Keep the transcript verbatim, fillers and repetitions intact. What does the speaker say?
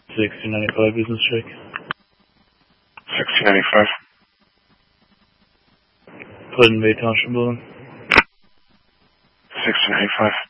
sixteen ninety-five business check. sixteen ninety-five. Put in Bay Township building. sixteen ninety-five.